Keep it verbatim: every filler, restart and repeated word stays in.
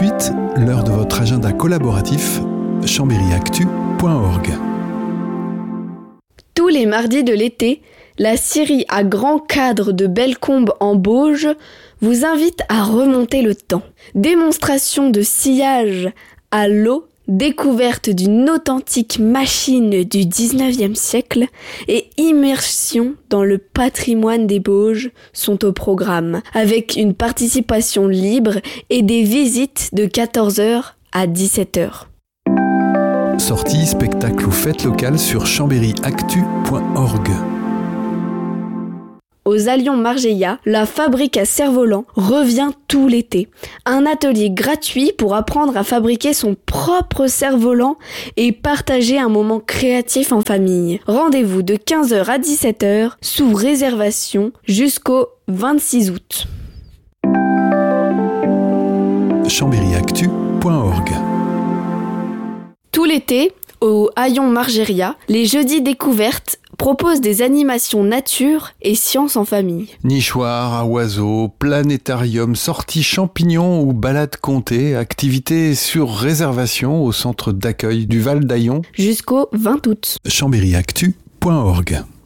suite, l'heure de votre agenda collaboratif chambéry actu point org. Tous les mardis de l'été, la scierie à grand cadre de Bellecombe en Bauges vous invite à remonter le temps. Démonstration de sciage à l'eau, découverte d'une authentique machine du dix-neuvième siècle et immersion dans le patrimoine des Bauges sont au programme, avec une participation libre et des visites de quatorze heures à dix-sept heures. Sorties, spectacles ou fêtes locales sur chambéry actu point org. Aux Allions-Margeillat, la fabrique à cerf-volant revient tout l'été. Un atelier gratuit pour apprendre à fabriquer son propre cerf-volant et partager un moment créatif en famille. Rendez-vous de quinze heures à dix-sept heures sous réservation jusqu'au vingt-six août. chambéry actu point org. Tout l'été, au Haillons-Margeria, les jeudis découvertes proposent des animations nature et sciences en famille. Nichoirs à oiseaux, planétarium, sorties champignons ou balades comptées, activités sur réservation au centre d'accueil du Val d'Aillon jusqu'au vingt août. chambéry actu point org.